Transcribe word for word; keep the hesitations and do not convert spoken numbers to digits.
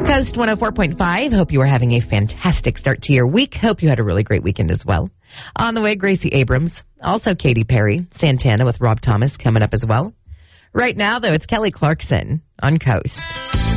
Coast one oh four point five. Hope you are having a fantastic start to your week. Hope you had a really great weekend as well. On the way, Gracie Abrams. Also Katy Perry. Santana with Rob Thomas coming up as well. Right now, though, it's Kelly Clarkson on Coast.